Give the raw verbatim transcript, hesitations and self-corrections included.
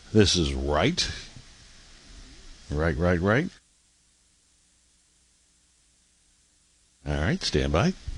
This is right. Right, right, right. All right, stand by.